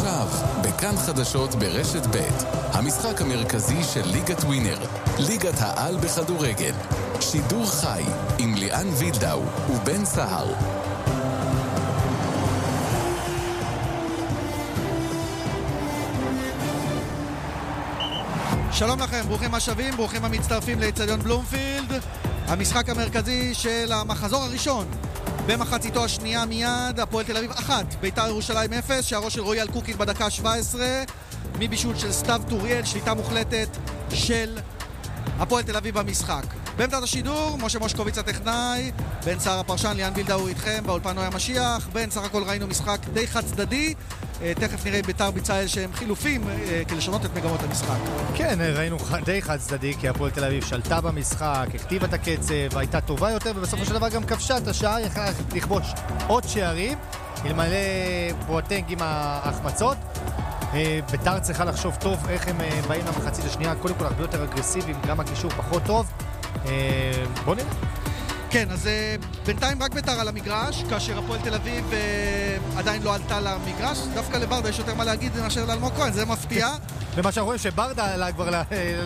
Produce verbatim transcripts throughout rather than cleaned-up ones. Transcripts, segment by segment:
עכשיו, בכאן חדשות ברשת ב', המשחק המרכזי של ליגת ווינר, ליגת העל בכדורגל. שידור חי עם ליאן וילדאו ובן סהר. שלום לכם, ברוכים השבים, ברוכים המצטרפים לאצטדיון בלומפילד. המשחק המרכזי של המחזור הראשון במחציתו השנייה מיד, הפועל תל אביב אחת, בית"ר ירושלים אפס, שערו של רועי אלקוקין בדקה שבע עשרה, מבישול של סתיו טוריאל, שליטה מוחלטת של הפועל תל אביב במשחק. בעמדת השידור, משה מושקוביץ הטכנאי, בן סער הפרשן, ליאן וילדאו איתכם, באולפן נוי המשיח. בן, סך הכל ראינו משחק די חד צדדי, תכף נראה בית"ר ביצע שהם חילופים כדי לשנות את מגמות המשחק. כן, ראינו די חד צדדי, כי הפועל תל אביב שלטה במשחק, הכתיבה את הקצב, הייתה טובה יותר, ובסופו של דבר גם כבשה את השער, יכלה לכבוש עוד שערים, אלמלא בועטנג עם ההחמצות. בית"ר צריכה לחשוב טוב איך הם באים למחצית השנייה, קודם כל הרבה יותר אגרסיביים, גם הקישור פחות טוב. בוא נראה. כן, אז בינתיים רק בית"ר על המגרש, כאשר הפועל תל אביב עדיין לא עלתה למגרש. דווקא לברדה יש יותר מה להגיד מאשר לאלמוג כהן, זה מפתיע. ומה שאנחנו רואים שברדה עלה כבר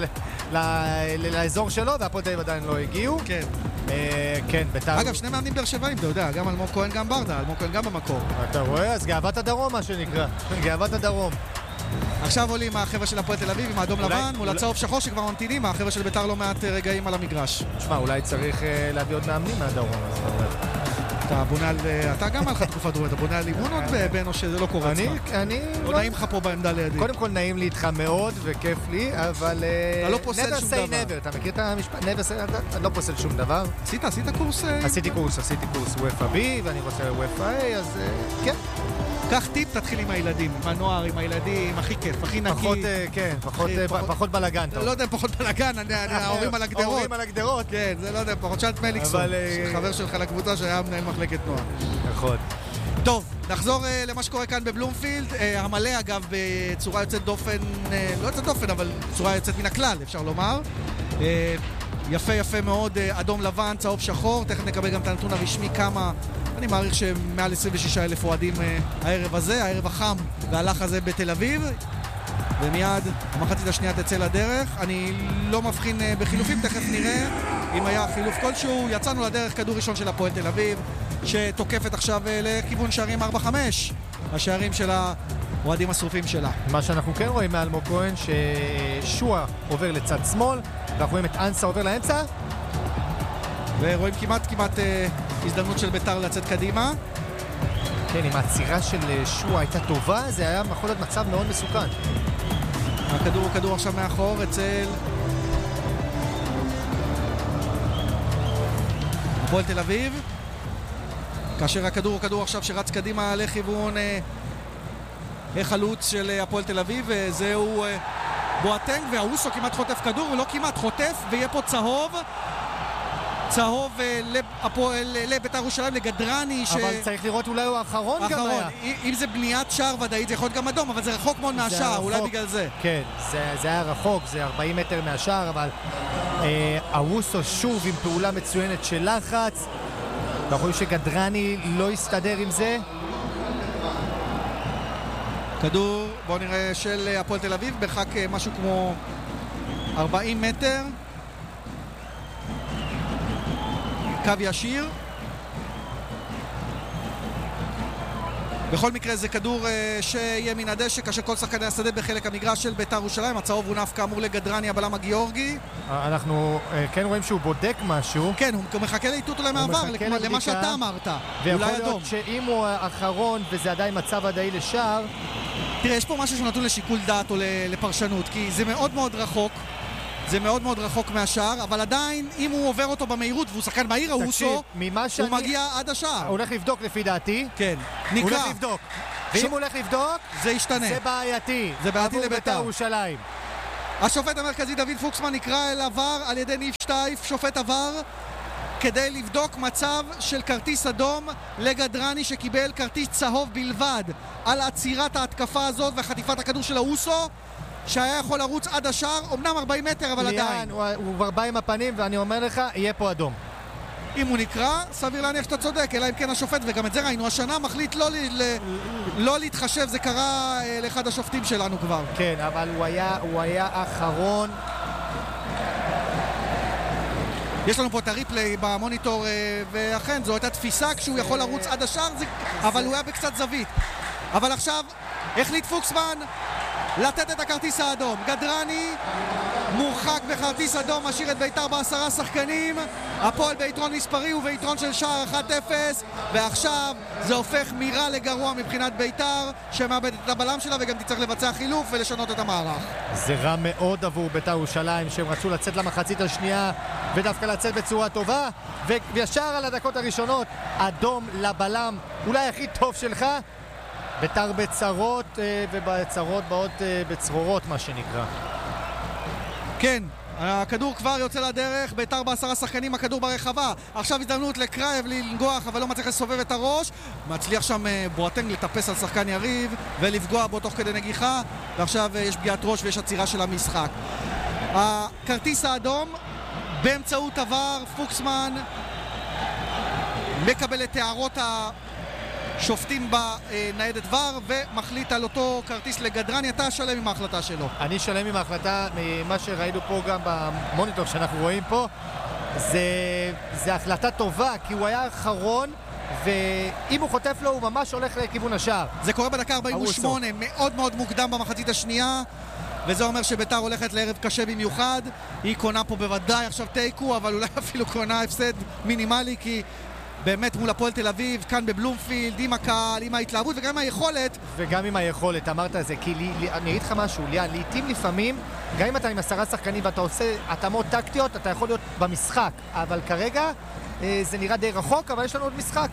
לאזור שלו, והפועל תל אביב עדיין לא הגיעו. כן. כן, בית"ר... אגב, שני מאמנים באר שבעים, אתה יודע, גם אלמוג כהן גם ברדה, אלמוג כהן גם במקור. אתה רואה? אז גאוות הדרום, מה שנקרא. גאוות הדרום. עכשיו עולים החבר'ה של הפועל תל אביב עם האדום לבן מול הצהוב שחור שכבר ממתינים, החבר'ה של בית"ר לא מעט רגעים על המגרש. תשמע, אולי צריך להביא עוד מאמנים מהדרום. אתה בונה על... אתה גם הלכה תקופה דרום, אתה בונה על אימון עוד בין או שזה לא קורה אצלך? אני... לא נעים לך פה בעמדה לידי. קודם כל נעים לי איתך מאוד וכיף לי, אבל... אתה לא פוסל שום דבר. אתה מכיר את המשפט? never say never, אתה לא פוסל שום דבר. עשית, עשית קורס... עשיתי קורס, עשיתי קורס וופא בי, ואני רוצה וופא איי, אז כן. קח טיפ, תתחיל עם הילדים, עם הנוער, עם הילדים, הכי כיף, הכי נקי. פחות, כן, פחות בלגן. לא יודע, פחות בלגן, ההורים על הגדרות. ההורים על הגדרות. כן, זה לא יודע, פחות שאלת מליקסון, חבר שלך לקבוצה שהיה מנהל מחלקת נוער. נכון. טוב, נחזור למה שקורה כאן בבלומפילד. המלא, אגב, בצורה יוצאת דופן, לא יוצאת דופן, אבל בצורה יוצאת מן הכלל, אפשר לומר. יפה, יפה מאוד, אדום לבן, צהוב שחור. תכף נקבל גם את הנתון הרשמי כמה... אני מעריך שמעל עשרים ושישה אלף אוהדים הערב הזה, הערב החם והלך הזה בתל אביב. ומיד המחצית השנייה תצא לדרך. אני לא מבחין בחילופים, תכף נראה אם היה חילוף כלשהו. יצאנו לדרך, כדור ראשון של הפועל תל אביב, שתוקפת עכשיו לכיוון שערים ארבע חמש, השערים של האוהדים השרופים שלה. מה שאנחנו כן רואים מאלמוג כהן, ששועה עובר לצד שמאל, ואנחנו רואים את אנסה עובר לאמצע. ורואים כמעט כמעט אה, הזדמנות של בית"ר לצאת קדימה. כן, אם העצירה של שועה הייתה טובה, זה היה יכול להיות מצב מאוד מסוכן. הכדור הוא כדור עכשיו מאחור אצל הפועל תל אביב, כאשר הכדור הוא כדור עכשיו שרץ קדימה לכיוון אה, חלוץ של הפועל תל אביב, וזהו אה, בועטנג, והאוסו כמעט חוטף כדור, ולא כמעט חוטף, ויהיה פה צהוב צהוב לבית"ר ירושלים, לגדרני. אבל צריך לראות, אולי הוא האחרון גם היה. אם זה בניית שער ודאית, זה יכול להיות גם אדום, אבל זה רחוק מאוד מהשער, אולי בגלל זה. כן, זה היה רחוק, זה ארבעים מטר מהשער, אבל ארוסו שוב עם פעולה מצוינת של לחץ. אנחנו רואים שגדרני לא יסתדר עם זה. כדור, בואו נראה, של הפועל תל אביב, ברחק משהו כמו ארבעים מטר. קו ישיר. בכל מקרה זה כדור uh, שיהיה מן הדשא, כאשר כל שחקני השדה בחלק המגרש של בית"ר ירושלים. הצהוב הונף כאמור לגדרני, הבלם הגיאורגי. אנחנו uh, כן רואים שהוא בודק משהו. כן, הוא מחכה לאיתות אולי מעבר, למה שאתה אמרת. ויכול להיות שאם הוא האחרון וזה עדיין מצב ודאי לשער. תראה, יש פה משהו שנתון לשיקול דעת או לפרשנות, כי זה מאוד מאוד רחוק. זה מאוד מאוד רחוק מהשער, אבל עדיין, אם הוא עובר אותו במהירות, והוא שחקן מהיר, האוסו, הוא מגיע עד השער. הוא הולך לבדוק לפי דעתי. כן, נקרא. הוא הולך לבדוק. ואם הוא הולך לבדוק, זה ישתנה. זה בעייתי. זה בעייתי לבית"ר ירושלים. השופט המרכזי דוד פוקסמן נקרא אל עבר על ידי ניב שטייף, שופט עבר, כדי לבדוק מצב של כרטיס אדום לגדרני שקיבל כרטיס צהוב בלבד על עצירת ההתקפה הזאת וחטיפת הכדור של האוסו. שהיה יכול לרוץ עד השער, אמנם ארבעים מטר, אבל ליאן, עדיין. הוא, הוא כבר בא עם הפנים, ואני אומר לך, יהיה פה אדום. אם הוא נקרא, סביר להניח שאתה צודק, אלא אם כן השופט, וגם את זה ראינו, השנה מחליט לא, ל, לא להתחשב, זה קרה לאחד השופטים שלנו כבר. כן, אבל הוא היה, הוא היה אחרון. יש לנו פה את הריפלי במוניטור, ואכן זו הייתה תפיסה כשהוא יכול לרוץ עד השאר, זה... אבל הוא היה בקצת זווית. אבל עכשיו החליט פוקסמן לתת את הכרטיס האדום. גדרני מורחק בכרטיס אדום, משאיר את ביתר בעשרה שחקנים. הפועל ביתרון מספרי וביתרון של שער אחת אפס, ועכשיו זה הופך מרע לגרוע מבחינת ביתר, שמאבדת את הבלם שלה וגם תצטרך לבצע חילוף ולשנות את המערך. זה רע מאוד עבור ביתר ירושלים, שהם רצו לצאת למחצית השנייה ודווקא לצאת בצורה טובה, וישר על הדקות הראשונות אדום לבלם אולי הכי טוב שלך. ביתר בצרות, ובצרות באות בצרורות, מה שנקרא. כן, הכדור כבר יוצא לדרך, ביתר בעשרה שחקנים, הכדור ברחבה. עכשיו הזדמנות לקרייב לנגוח, אבל לא מצליח לסובב את הראש. מצליח שם בואטנג לטפס על שחקן יריב ולפגוע בו תוך כדי נגיחה, ועכשיו יש פגיעת ראש ויש עצירה של המשחק. הכרטיס האדום באמצעות עבר, פוקסמן מקבל את הערות ה... שופטים בניידת ור ומחליט על אותו כרטיס לגדרני. אתה שלם עם ההחלטה שלו? אני שלם עם ההחלטה. מה שראינו פה גם במוניטור שאנחנו רואים פה, זה, זה החלטה טובה, כי הוא היה האחרון, ואם הוא חוטף לו הוא ממש הולך לכיוון השער. זה קורה בדקה ארבעים ושמונה, מאוד מאוד מוקדם במחצית השנייה, וזה אומר שביתר הולכת לערב קשה במיוחד. היא קונה פה בוודאי עכשיו טייקו, אבל אולי אפילו קונה הפסד מינימלי, כי באמת מול הפועל תל אביב, כאן בבלומפילד, עם הקהל, עם ההתלהבות וגם עם היכולת. וגם עם היכולת, אמרת זה, כי לי, לי, אני אגיד לך משהו, ליאן, לעתים לפעמים, גם אם אתה עם עשרה שחקנים ואתה עושה התאמות טקטיות, אתה יכול להיות במשחק, אבל כרגע אה, זה נראה די רחוק, אבל יש לנו עוד משחק.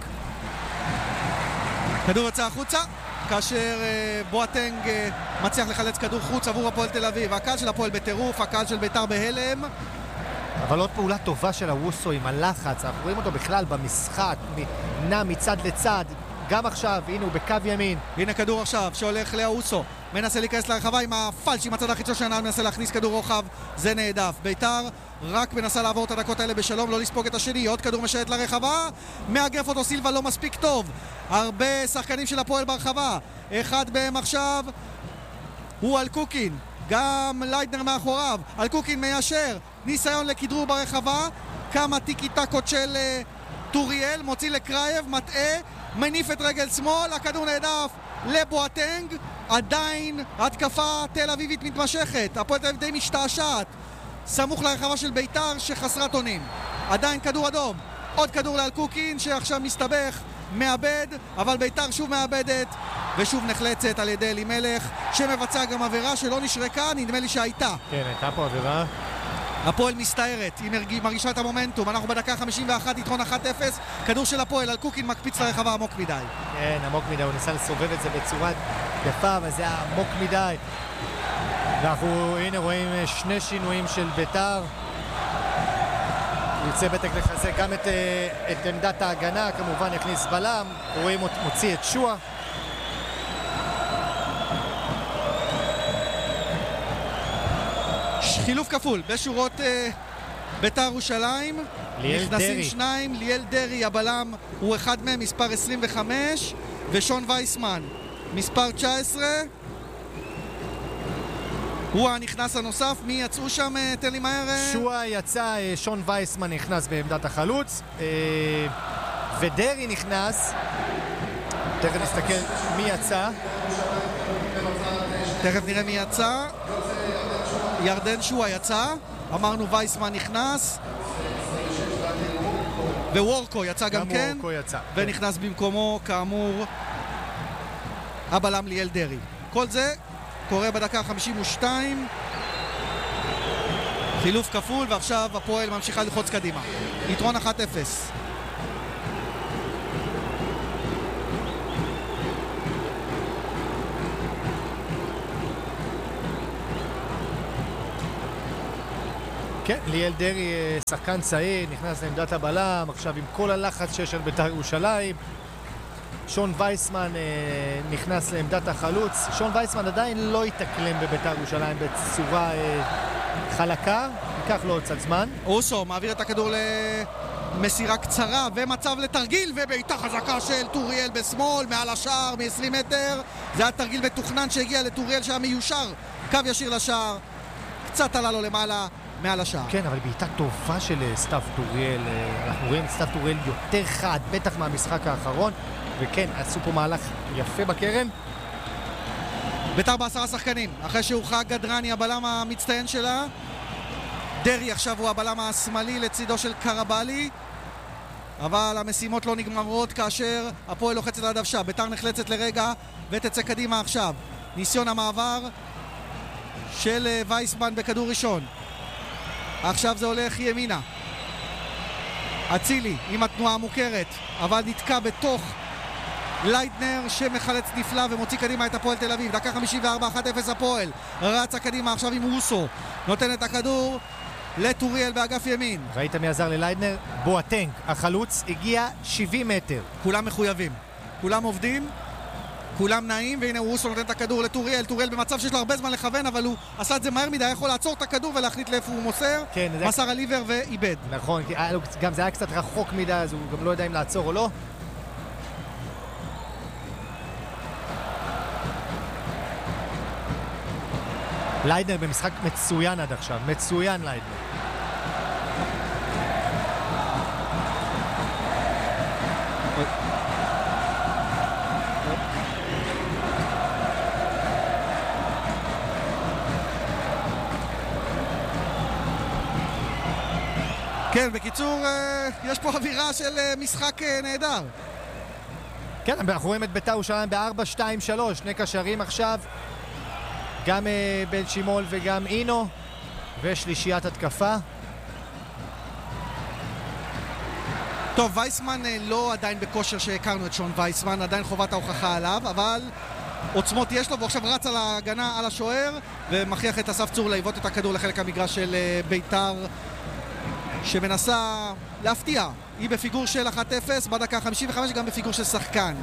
כדור יצא החוצה, כאשר אה, בואטנג אה, מצליח לחלץ כדור חוץ עבור הפועל תל אביב. הקהל של הפועל בטירוף, הקהל של ביתר בהלם. אבל עוד פעולה טובה של הווסו עם הלחץ, אנחנו רואים אותו בכלל במשחק, נע מצד לצד, גם עכשיו, הנה הוא בקו ימין. הנה כדור עכשיו שהולך לאוסו, מנסה להיכנס לרחבה עם הפלש, עם הצד החיצון שנה, מנסה להכניס כדור רוחב, זה נעדף. ביתר רק מנסה לעבור את הדקות האלה בשלום, לא לספוג את השני, עוד כדור משרת לרחבה, מאגרף אותו סילבה, לא מספיק טוב. הרבה שחקנים של הפועל ברחבה, אחד בהם עכשיו הוא על קוקין, גם ליידנר מאחוריו, על קוקין מיישר, ניסיון לכדרור ברחבה, כמה טיקי טקות של uh, טוריאל, מוציא לקרייב, מטעה, מניף את רגל שמאל, הכדור נעדף לבואטנג, עדיין התקפה תל אביבית מתמשכת, הפועל תל אביב די משתעשעת, סמוך לרחבה של ביתר שחסרת אונים, עדיין כדור אדום, עוד כדור לאל קוקין שעכשיו מסתבך, מאבד, אבל ביתר שוב מאבדת ושוב נחלצת על ידי אלימלך שמבצע גם עבירה שלא נשרקה, נדמה לי שהייתה. כן, הייתה פה עבירה. הפועל מסתערת, היא מרגישה את המומנטום, אנחנו בדקה חמישים ואחת, יתרון אחת אפס, כדור של הפועל, על קוקין מקפיץ לרחבה עמוק מדי. כן, עמוק מדי, הוא ניסה לסובב את זה בצורה יפה, אבל זה עמוק מדי. ואנחנו, הנה רואים שני שינויים של ביתר. הוא יוצא בטק לחזק גם את, את עמדת ההגנה, כמובן יכניס בלם, רואים מוציא את שואה. חילוף כפול בשורות uh, ביתר ירושלים, נכנסים דרי. שניים, ליאל דרי הבלם הוא אחד מהם, מספר עשרים וחמש, ושון וייסמן מספר תשע עשרה, הוא הנכנס הנוסף. מי יצאו שם? תן לי מהר. שואה יצא, שון וייסמן נכנס בעמדת החלוץ, ודרי נכנס. תכף נסתכל מי יצא, תכף נראה מי יצא. ירדן שואה יצא, אמרנו וייסמן נכנס, ווורקו יצא גם, גם כן, וורקו יצא. ונכנס במקומו כאמור הבלם ליאל דרי. כל זה קורה בדקה חמישים ושתיים, חילוף כפול, ועכשיו הפועל ממשיכה ללחוץ קדימה, יתרון אחת אפס. כן, ליאל דרי שחקן צעיר, נכנס לעמדת הבלם, עכשיו עם כל הלחץ שיש על בית"ר ירושלים. שון וייסמן אה, נכנס לעמדת החלוץ. שון וייסמן עדיין לא יתאקלם בבית"ר ירושלים בצורה אה, חלקה, ייקח לו עוד קצת זמן. אוסו מעביר את הכדור מסירה קצרה ומצב לתרגיל, ובעיטה חזקה של טוריאל בשמאל מעל השער מ-עשרים מטר. זה היה תרגיל מתוכנן שהגיע לטוריאל שהיה מיושר, קו ישיר לשער, קצת עלה לו למעלה מעל השער. כן, אבל בעיטה טובה של סטאב טוריאל. אנחנו רואים סטאב טוריאל יותר חד, בטח מהמשחק האחרון, וכן, עשו פה מהלך יפה בקרן. בית"ר בעשרה שחקנים, אחרי שהורחק גדרני, הבלם המצטיין שלה. דרי עכשיו הוא הבלם השמאלי לצידו של קרבלי, אבל המשימות לא נגמרות כאשר הפועל לוחצת על הדוושה. בית"ר נחלצת לרגע ותצא קדימה עכשיו. ניסיון המעבר של וייסמן בכדור ראשון. עכשיו זה הולך ימינה. אצילי עם התנועה המוכרת, אבל נתקע בתוך לייטנר שמחלץ נפלא ומוציא קדימה את הפועל תל אביב. דקה חמישים וארבע, אחת אפס הפועל. רצה קדימה עכשיו עם אוסו. נותן את הכדור לטוריאל באגף ימין. ראית מי עזר ללייטנר? בואטנג, החלוץ, הגיע שבעים מטר. כולם מחויבים. כולם עובדים. כולם נעים, והנה אוסו נותן את הכדור לטוריאל. טוריאל במצב שיש לו הרבה זמן לכוון, אבל הוא עשה את זה מהר מדי, יכול לעצור את הכדור ולהחליט לאיפה הוא מוסר. כן, מסר על עיוור ואיבד. נכון, גם זה היה קצת רחוק מדי, אז הוא גם לא יודע אם לעצור או לא. ליידנר במשחק מצוין עד עכשיו, מצוין ליידנר. כן, בקיצור, יש פה אווירה של משחק נהדר. כן, אנחנו רואים את בית"ר ירושלים ב-ארבע שתיים שלוש, שני קשרים עכשיו. גם uh, בן שימול וגם אינו, ושלישיית התקפה. טוב, וייסמן לא עדיין בכושר שהכרנו את שון וייסמן, עדיין חובת ההוכחה עליו, אבל עוצמות יש לו, ועכשיו רץ על ההגנה על השוער, ומכריח את אסף צור לעיוות את הכדור לחלק המגרש של uh, בית"ר, שמנסה להפתיע. היא בפיגור של אחת אפס, בדקה חמישים וחמש גם בפיגור של שחקן.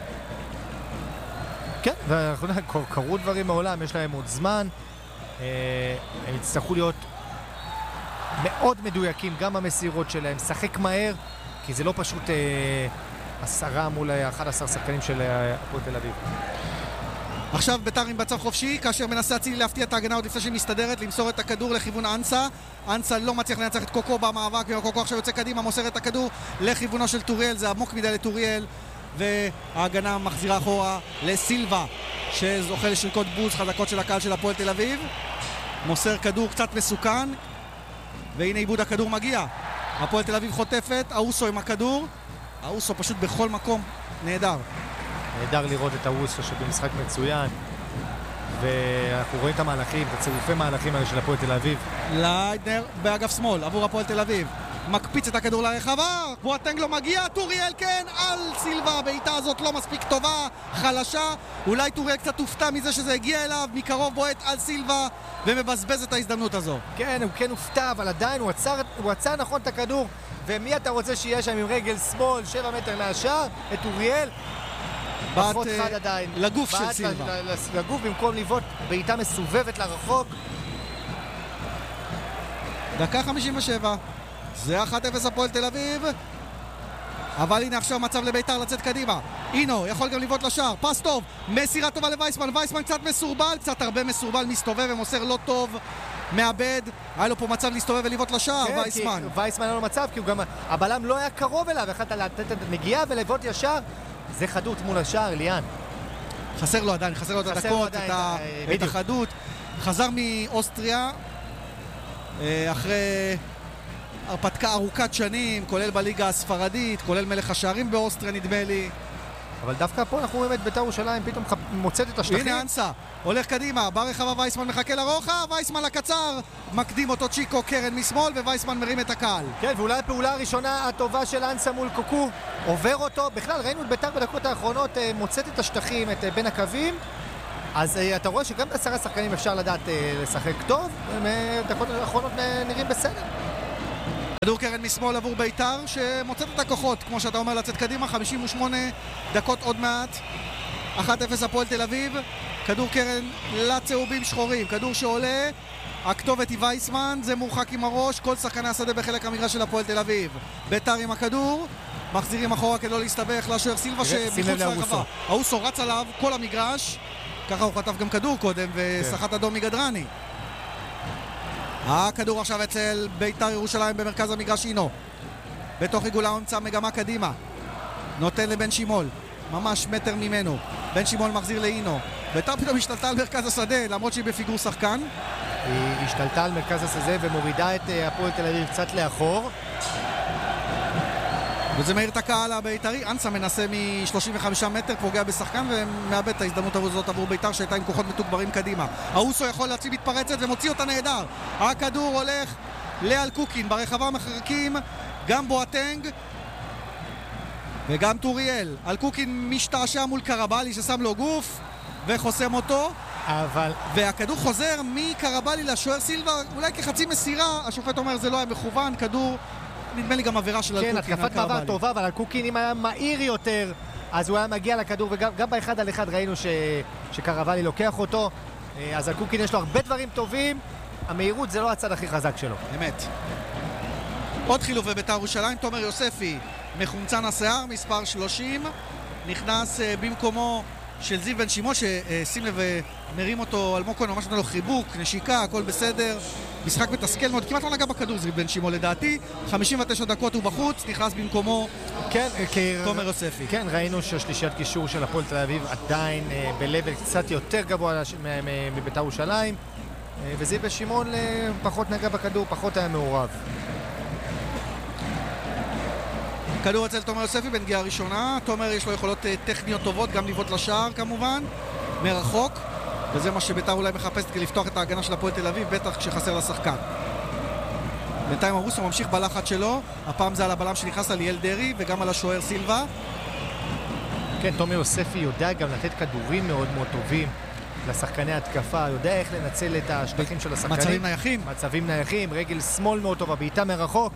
כן, ואנחנו יודעים, קרו דברים מעולם, יש להם עוד זמן, הם יצטרכו להיות מאוד מדויקים גם במסירות שלהם, שחק מהר, כי זה לא פשוט עשרה מול אחד עשר שחקנים של הפועל תל אביב. עכשיו בית"ר עם בצב חופשי, כאשר מנסה אצילי להפתיע את ההגנה עוד לפני שהיא מסתדרת, למסור את הכדור לכיוון אנסה. אנסה לא מצליח לנצח את קוקו במאבק, וקוקו עכשיו יוצא קדימה, מוסר את הכדור לכיוונו של טוריאל, זה עמוק מדי לטוריאל, וההגנה מחזירה אחורה לסילבה, שזוכה לשריקות בוז חזקות של הקהל של הפועל תל אביב. מוסר כדור קצת מסוכן, והנה עיבוד הכדור מגיע. הפועל תל אביב חוטפת, אוסו עם הכדור, אוסו פשוט בכל מקום, נהדר. נהדר לראות את אוסו שבמשחק מצוין, ואנחנו רואים את המהלכים, את הצירופי מהלכים האלה של הפועל תל אביב. ליידנר באגף שמאל עבור הפועל תל אביב, מקפיץ את הכדור לרחבה, בואטנג לא מגיע, טוריאל כן על סילבה. הבעיטה הזאת לא מספיק טובה, חלשה, אולי טוריאל קצת הופתע מזה שזה הגיע אליו, מקרוב בועט על סילבה ומבזבז את ההזדמנות הזו. כן, הוא כן הופתע, אבל עדיין הוא עצר, הוא עצר נכון את הכדור, ומי אתה רוצה שיהיה שם עם רגל שמאל שבע מטר מהשאר? את טוריאל. פחות חד עדיין, לגוף של סילבה, לגוף במקום לבעוט בעיטה מסובבת לרחוק. דקה חמישים ושבע, זה אחת אפס הפועל תל אביב, אבל הנה עכשיו מצב לבית"ר לצאת קדימה. אינו יכול גם לבעוט לשער, פס טוב, מסירה טובה לווייסמן, וייסמן קצת מסורבל, קצת הרבה מסורבל, מסתובב ומוסר לא טוב, מאבד. היה לו פה מצב להסתובב ולבעוט לשער, כן, וייסמן. וייסמן היה לו מצב, כי הוא גם, הבלם לא היה קרוב אליו, יכלת לתת את הנגיעה ולבעוט ישר. זה חדות מול השער, ליאן. חסר לו עדיין, חסר לו את הדקות, את, ה... את החדות. חזר מאוסטריה, אחרי הרפתקה ארוכת שנים, כולל בליגה הספרדית, כולל מלך השערים באוסטריה נדמה לי. אבל דווקא פה אנחנו רואים את בית"ר ירושלים פתאום מוצאת את השטחים. הנה אנסה, הולך קדימה, ברחבה וייסמן מחכה לרוחב, וייסמן לקצר, מקדים אותו צ'יקו קרן משמאל, ווייסמן מרים את הקהל. כן, ואולי הפעולה הראשונה הטובה של אנסה מול קוקו, עובר אותו, בכלל ראינו את בית"ר בדקות האחרונות מוצאת את השטחים, את בין הקווים, אז אתה רואה שגם בעשרה שחקנים אפשר לדעת לשחק טוב, בדקות האחרונות נראים בסדר. כדור קרן משמאל עבור בית"ר שמוצאת את הכוחות, כמו שאתה אומר, לצאת קדימה. חמישים ושמונה דקות עוד מעט, אחת אפס הפועל תל אביב. כדור קרן לצהובים שחורים, כדור שעולה הכתובת היא וייסמן, זה מורחק עם הראש, כל שחקני השדה בחלק המגרש של הפועל תל אביב. ביתר עם הכדור, מחזירים אחורה כדי לא להסתבך לשוער סילבה שמחוץ לרחבה. האוסו רץ עליו כל המגרש, ככה הוא חטף גם כדור קודם וסחט אדום מגדרני. הכדור עכשיו אצל ביתר ירושלים במרכז המגרש אינו. בתוך עיגולה הומצא מגמה קדימה. נותן לבן שימול, ממש מטר ממנו. בן שימול מחזיר לאינו. ביתר פתאום השתלטה על מרכז השדה, למרות שהיא בפיגור שחקן. היא השתלטה על מרכז השדה ומורידה את הפועל תל אביב קצת לאחור. וזה מהיר את הקהל הבית"רי. אנסה מנסה מ-שלושים וחמישה מטר, פוגע בשחקן ומאבד את ההזדמנות הזאת עבור בית"ר שהייתה עם כוחות מתוגברים קדימה. האוסו יכול להציב מתפרצת ומוציא אותה נהדר. הכדור הולך לאלקוקין, ברחבה מחרקים גם בואטנג וגם טוריאל. אלקוקין משתעשע מול קרבלי ששם לו גוף וחוסם אותו, אבל... והכדור חוזר מקרבלי לשוער סילבה, אולי כחצי מסירה. השופט אומר זה לא היה מכוון, כדור נדמה לי גם עבירה של אלקוקין. כן, התקפת מעבר טובה, אבל אלקוקין אם היה מהיר יותר אז הוא היה מגיע לכדור, וגם באחד על אחד ראינו ש... שקרבלי לוקח אותו. אז אלקוקין יש לו הרבה דברים טובים, המהירות זה לא הצד הכי חזק שלו. אמת. עוד חילוף בבית"ר ירושלים, תומר יוספי מחומצן השיער, מספר שלושים, נכנס במקומו של זיו בן שימול, ששים לב מרים אותו על מוקון, ממש נתן לו חיבוק, נשיקה, הכל בסדר. משחק מתסכל מאוד, כמעט לא נגע בכדור זיו בן שימול לדעתי. חמישים ותשע דקות הוא בחוץ, נכנס במקומו כן, תומר יוספי. כן, ראינו שהשלישיית קישור של הפועל תל אביב עדיין בלבל קצת יותר גבוה מבית"ר ירושלים, וזיו בן שימול פחות נגע בכדור, פחות היה מעורב. כדור אצל תומר יוספי בנגיעה ראשונה. תומר יש לו יכולות טכניות טובות, גם לבעוט לשער כמובן, מרחוק, וזה מה שבית"ר אולי מחפשת כדי לפתוח את ההגנה של הפועל תל אביב, בטח כשחסר לשחקן. בינתיים הרוסו ממשיך בלחץ שלו, הפעם זה על הבלם שנכנס על ליאל דרי וגם על השוער סילבה. כן, תומר יוספי יודע גם לתת כדורים מאוד מאוד טובים לשחקני התקפה, יודע איך לנצל את השטחים של השחקנים. מצבים נייחים. מצבים נייחים, רגל שמאל מאוד טובה, בעיטה מרחוק.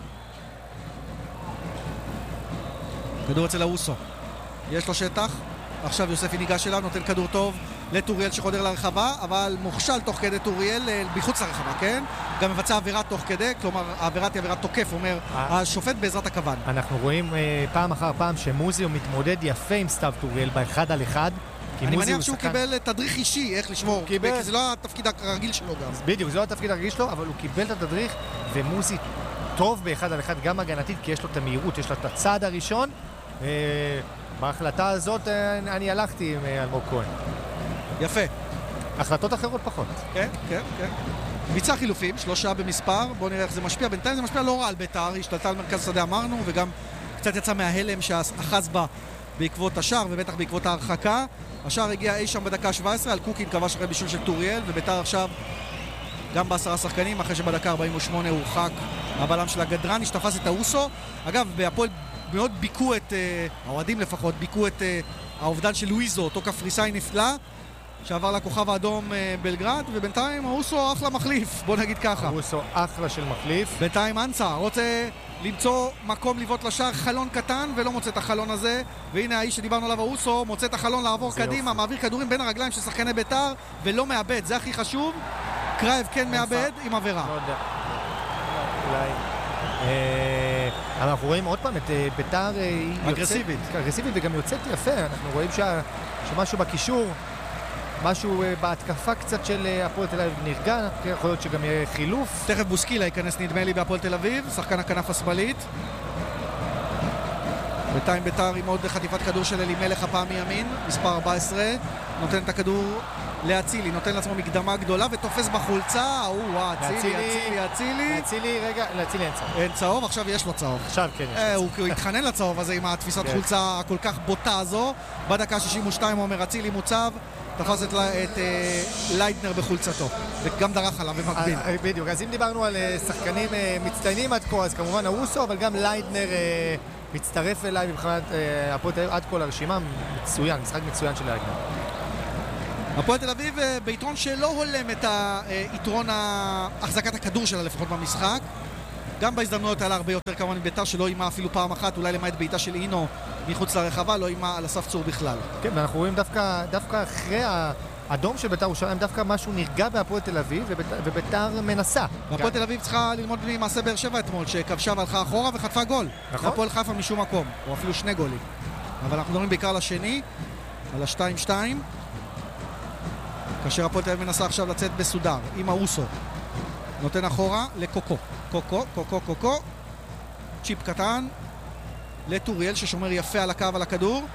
כדור אצל האוסו, יש לו שטח, עכשיו יוספי ניגש אליו, נותן כדור טוב לטוריאל שחודר לרחבה, אבל מוכשל תוך כדי טוריאל, בחוץ לרחבה, כן? גם מבצע עבירה תוך כדי, כלומר העבירת היא עבירת תוקף, אומר השופט בעזרת הכוון. אנחנו רואים פעם אחר פעם שמוזי הוא מתמודד יפה עם סתיו טוריאל באחד על אחד. אני מניח שהוא קיבל תדריך אישי איך לשמור, כי זה לא התפקיד הרגיל שלו גם. בדיוק, זה לא התפקיד הרגיל שלו, אבל הוא קיבל את התדריך, ומוזי טוב באחד על אחד, גם הגנתית, כי יש לו את המהירות, יש לו את הצעד הראשון. בהחלטה הזאת אני הלכתי עם אלמוג כהן. יפה. החלטות אחרות פחות. כן, כן, כן. ביצע חילופים, שלושה במספר, בואו נראה איך זה משפיע. בינתיים זה משפיע לא רע על בית"ר, השתלטה על מרכז שדה אמרנו, וגם קצת יצא מההלם שאחז בה בעקבות השער, ובטח בעקבות ההרחקה. השער הגיע אי שם בדקה שבע עשרה, על קוקין כבש אחרי בישול של טוריאל, ובית"ר עכשיו גם בעשרה שחקנים, אחרי שבדקה ארבעים ושמונה הורחק הבלם של הגדרני, שתפס את האוסו. אגב, בהפועל מאוד ביקו את, האוהדים לפחות, ביקו את האובדן של לואיזו, אותו קפריסאי נפלא, שעבר לכוכב האדום בלגרד, ובינתיים האוסו אחלה מחליף, בוא נגיד ככה. האוסו אחלה של מחליף. בינתיים אנסה רוצה למצוא מקום לבעוט לשער, חלון קטן, ולא מוצא את החלון הזה, והנה האיש שדיברנו עליו, האוסו, מוצא את החלון לעבור קדימה, יופי. מעביר כדורים בין הרגליים של שחקני בית"ר, ולא מאבד, זה הכי חשוב. קרייב כן מאבד עם עבירה. לא יודע. אולי... אנחנו רואים עוד פעם את בית"ר אגרסיבית אגרסיבית וגם יוצאת יפה. אנחנו רואים שמשהו בקישור, משהו בהתקפה קצת של הפועל תל אביב נרגע, יכול להיות שגם יהיה חילוף. תכף בוסקילה ייכנס נדמה לי בהפועל תל אביב, שחקן הכנף השמאלית. בינתיים בית"ר עם עוד חטיפת כדור של אלימלך הפעם מימין, מספר ארבע עשרה, נותן את הכדור להצילי, נותן לעצמו מקדמה גדולה ותופס בחולצה, וואו, אצילי, אצילי, אצילי. אצילי, רגע, לאצילי אין צהוב. אין צהוב, עכשיו יש לו צהוב. עכשיו כן יש לו צהוב. הוא התחנן לצהוב הזה עם התפיסת חולצה הכל כך בוטה הזו. בדקה שישים ושתיים הוא אומר אצילי מוצב, תפס את ליידנר בחולצתו, וגם דרך עליו במקביל. בדיוק, אז אם דיברנו על שחקנים מצטיינים עד כה, אז כמובן האוסו, אבל גם ליידנר מצטרף אליי מבחינת הפועל תל אביב עד כל הרשימה, מצוין, משחק מצוין של ליידנר. הפועל תל אביב ביתרון שלא הולם את היתרון החזקת הכדור שלה לפחות במשחק. גם בהזדמנויות האלה הרבה יותר כמובן בית"ר שלא אימה אפילו פעם אחת, אולי למעט בעיטה של אינו מחוץ לרחבה, לא אימה על הסף צור בכלל. כן, ואנחנו רואים דווקא, דווקא אחרי אדום של בית"ר ירושלים דווקא משהו נרגע בהפועל תל אביב, ובית"ר מנסה. והפועל תל אביב צריכה ללמוד ממעשה באר שבע אתמול, שכבשה והלכה אחורה וחטפה גול. נכון. הפועל חיפה משום מקום, או אפילו שני גולים. אבל אנחנו מדברים בעיקר לשני, על ה-שתיים שתיים. כאשר הפועל תל אביב מנסה עכשיו לצאת בסודר, עם האוסו. נותן אחורה לקוקו. קוקו, קוקו, קוקו. צ'יפ קטן. לטוריאל ששומר יפה על הקו על הכדור.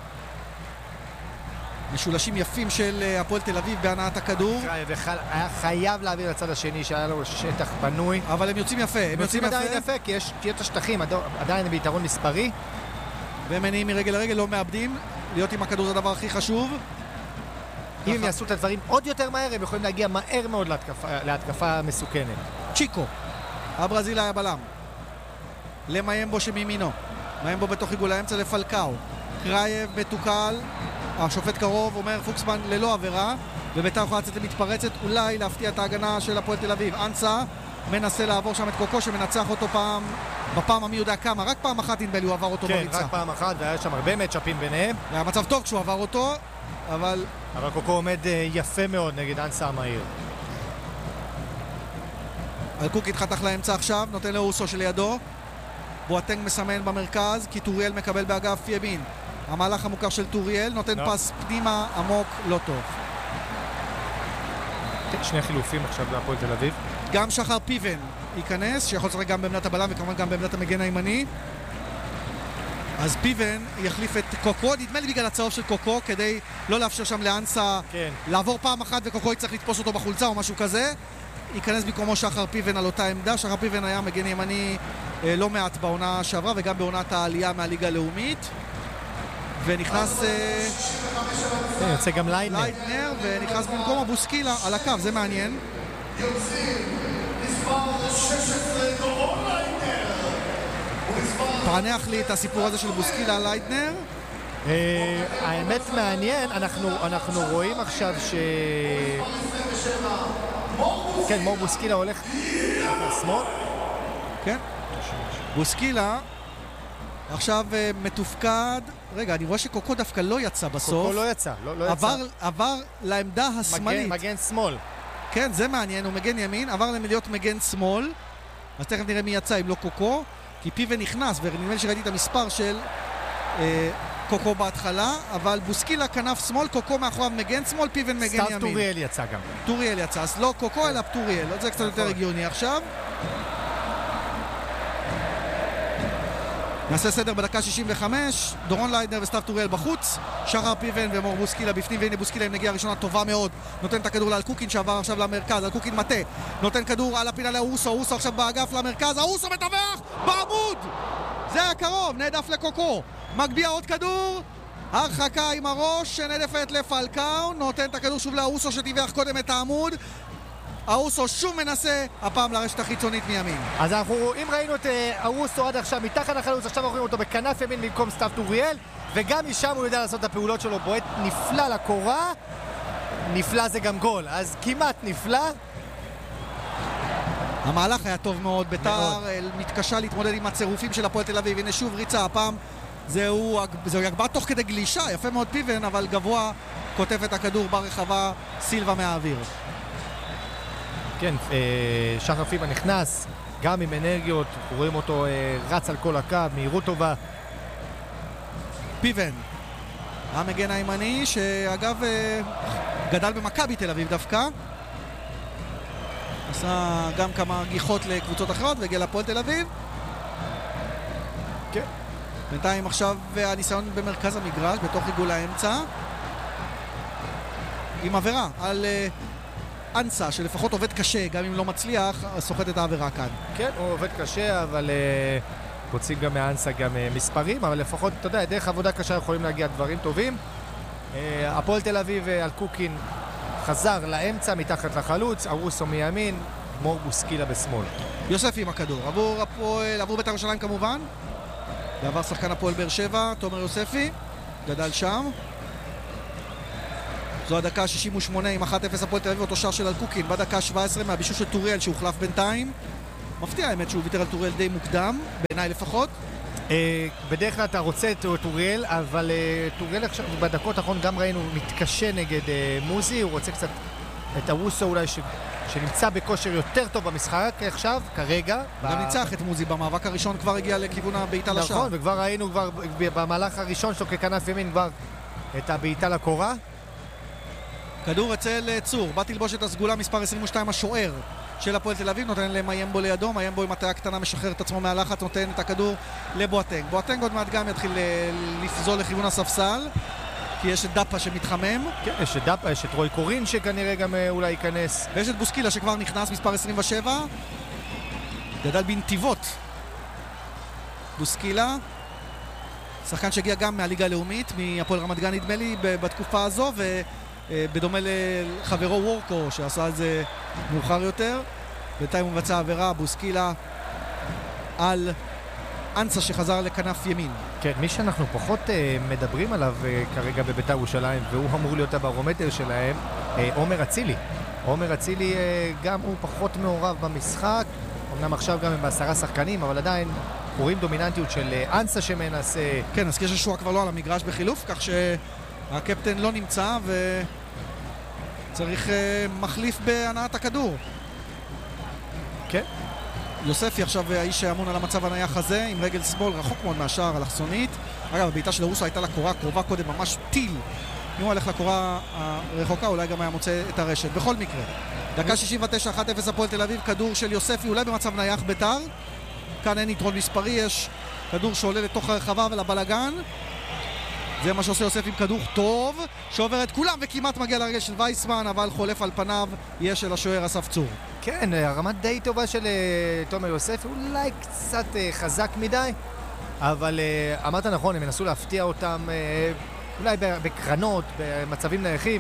משולשים יפים של הפועל תל אביב בהנעת הכדור. היה חייב להעביר לצד השני שהיה לו שטח פנוי. אבל הם יוצאים יפה. הם יוצאים עדיין יפה כי יש את השטחים, עדיין הם ביתרון מספרי. והם מניעים מרגל לרגל, לא מאבדים. להיות עם הכדור זה הדבר הכי חשוב. אם הם יעשו את הדברים עוד יותר מהר, הם יכולים להגיע מהר מאוד להתקפה מסוכנת. צ'יקו, הברזיל היה בלם. למיימבו שמימינו. מיימבו בתוך עיגול האמצע לפלקאו. קרייב מתוקל. השופט קרוב, אומר פוקסמן ללא עבירה, ובית"ר יכולה לצאת למתפרצת, אולי להפתיע את ההגנה של הפועל תל אביב. אנסה מנסה לעבור שם את קוקו, שמנצח אותו פעם, בפעם המי יודע כמה, רק פעם אחת אינבלי הוא עבר אותו כן, בריצה. כן, רק פעם אחת, והיה שם הרבה מצ'פים ביניהם. היה מצב טוב כשהוא עבר אותו, אבל... אבל קוקו עומד יפה מאוד נגד אנסה המהיר. אלקוק התחתך לאמצע עכשיו, נותן לאוסו שלידו. בואטנג מסמן במרכז, כי טוריאל מקבל באגף ימין. המהלך המוכר של טוריאל נותן no. פס פנימה עמוק לא טוב. שני חילופים עכשיו להפועל תל אביב. גם שחר פיבן ייכנס, שיכול לשחק גם בעמדת הבלם וכמובן גם בעמדת המגן הימני. אז פיבן יחליף את קוקו, נדמה לי בגלל הצהוב של קוקו, כדי לא לאפשר שם לאנסה כן. לעבור פעם אחת וקוקו יצטרך לתפוס אותו בחולצה או משהו כזה. ייכנס במקומו שחר פיבן על אותה עמדה. שחר פיבן היה מגן ימני אה, לא מעט בעונה שעברה וגם בעונת העלייה מהליגה הלאומית. ונכנס יוצא גם לייטנר לייטנר ונכנס במקום הבוסקילה על הקו, זה מעניין. פרנח לי את הסיפור הזה של בוסקילה על לייטנר. האמת מעניין, אנחנו רואים עכשיו ש... כן, מור בוסקילה הולך לשמאל. כן, בוסקילה עכשיו מתופקד. רגע, אני רואה שקוקו דווקא לא יצא בסוף. קוקו לא יצא, לא, לא עבר, יצא. עבר לעמדה השמאלית. מגן, מגן שמאל. כן, זה מעניין, הוא מגן ימין, עבר להיות מגן שמאל. אז תכף נראה מי יצא, אם לא קוקו. כי פיבן נכנס, ונדמה לי שראיתי את המספר של אה, קוקו בהתחלה, אבל בוסקילה כנף שמאל, קוקו מאחוריו מגן שמאל, פיבן מגן ימין. סתיו טוריאל יצא גם. טוריאל יצא, אז לא קוקו אלא טוריאל, זה קצת יותר הגיוני עכשיו. נעשה סדר בדקה שישים וחמש, דורון ליידנר וסתיו טוריאל בחוץ, שחר פיבן ומור בוסקילה בפנים, והנה בוסקילה עם נגיעה ראשונה טובה מאוד, נותן את הכדור לאלקוקין שעבר עכשיו למרכז, אלקוקין מטה, נותן כדור על הפינה לאוסו, אוסו עכשיו באגף למרכז, האוסו מטווח בעמוד! זה היה קרוב, נעדף לקוקו, מגביע עוד כדור, הרחקה עם הראש שנעדפת לפלקאו, נותן את הכדור שוב לאוסו שטיווח קודם את העמוד, האוסו שוב מנסה, הפעם לרשת החיצונית מימין. אז אנחנו, אם ראינו את האוסו עד עכשיו מתחת לחלוץ, עכשיו אנחנו רואים אותו בכנף ימין במקום סתיו טוריאל, וגם משם הוא יודע לעשות את הפעולות שלו, בועט נפלא לקורה, נפלא זה גם גול, אז כמעט נפלא. המהלך היה טוב מאוד, בית"ר מתקשה להתמודד עם הצירופים של הפועל תל אביב, הנה שוב ריצה, הפעם זהו, זהו יגבע תוך כדי גלישה, יפה מאוד פיבן, אבל גבוה כותב את הכדור ברחבה, סילבה מהאוויר. כן, שחר פיבן נכנס, גם עם אנרגיות, רואים אותו רץ על כל הקו, מהירות טובה. פיבן, המגן הימני, שאגב גדל במכבי תל אביב דווקא. עשה גם כמה גיחות לקבוצות אחרות והגיע לפועל תל אביב. כן. בינתיים עכשיו הניסיון במרכז המגרש, בתוך עיגול האמצע. עם עבירה על... אנסה, שלפחות עובד קשה, גם אם לא מצליח, סוחט את העבירה כאן. כן, הוא עובד קשה, אבל uh, רוצים גם מאנסה גם uh, מספרים, אבל לפחות, אתה יודע, דרך עבודה קשה יכולים להגיע דברים טובים. Uh, הפועל תל אביב, אלקוקין חזר לאמצע, מתחת לחלוץ, ארוסו מימין, מור בוסקילה בשמאל. יוספי עם הכדור, עבור הפועל, עבור בית"ר ירושלים כמובן. בעבר שחקן הפועל באר שבע, תומר יוספי, גדל שם. זו הדקה שישים ושמונה עם אחת אפס הפועל תל אביב, אותו שער של אלקוקין בדקה שבע עשרה מהבישול של טוריאל שהוחלף בינתיים. מפתיע האמת שהוא ויתר על טוריאל די מוקדם, בעיניי לפחות. בדרך כלל אתה רוצה את טוריאל, אבל טוריאל עכשיו בדקות האחרונות גם ראינו מתקשה נגד מוזי, הוא רוצה קצת את ארוסו אולי ש... שנמצא בכושר יותר טוב במשחק עכשיו, כרגע. גם ניצח את מוזי במאבק הראשון, כבר הגיע לכיוון הבעיטה לשער. נכון, וכבר ראינו כבר במהלך הראשון שלו ככנף ימין כבר את הבעיטה לקורה. כדור אצל צור, בא תלבוש את הסגולה מספר עשרים ושתיים, השוער של הפועל תל אביב, נותן למיימבו לידו, מיימבו עם הטיה קטנה משחרר את עצמו מהלחץ, נותן את הכדור לבואטנג. בואטנג עוד מעט גם יתחיל לפזול לכיוון הספסל, כי יש את דאפה שמתחמם. כן, יש את דאפה, יש את רוי קורין שכנראה גם אולי ייכנס. ויש את בוסקילה שכבר נכנס, מספר עשרים ושבע. גדל בנתיבות. בוסקילה, שחקן שהגיע גם מהליגה הלאומית, מהפועל רמת גן נדמה לי בתקופה הזו, ובדומה לחברו וורקו שעשה את זה מאוחר יותר. בינתיים הוא מבצע עבירה, בוסקילה על אנסה שחזר לכנף ימין. כן, מי שאנחנו פחות uh, מדברים עליו uh, כרגע בבית"ר ירושלים, והוא אמור להיות הברומטר שלהם, uh, עומר אצילי. עומר אצילי uh, גם הוא פחות מעורב במשחק, אמנם עכשיו גם הם בעשרה שחקנים, אבל עדיין רואים דומיננטיות של uh, אנסה שמנסה... כן, אז כששועה כבר לא על המגרש בחילוף, כך שהקפטן לא נמצא וצריך uh, מחליף בהנעת הכדור. כן. יוספי עכשיו האיש שאמון על המצב הנייח הזה, עם רגל שמאל רחוק מאוד מהשער אלכסונית. אגב, הבעיטה של ארוסו הייתה לקורה קרובה קודם, ממש טיל. אם הוא הלך לקורה הרחוקה, אולי גם היה מוצא את הרשת. בכל מקרה, דקה שישים ותשע, אחת אפס הפועל תל אביב, כדור של יוספי, אולי במצב נייח בית"ר. כאן אין יתרון מספרי, יש כדור שעולה לתוך הרחבה ולבלגן. זה מה שעושה יוסף עם כדור טוב, שעובר את כולם וכמעט מגיע לרגל של וייסמן, אבל חולף על פניו, יהיה של השוער אסף צור. כן, הרמה די טובה של uh, תומר יוסף, אולי קצת uh, חזק מדי, אבל uh, אמרת נכון, הם ינסו להפתיע אותם uh, אולי בקרנות, במצבים נייחים.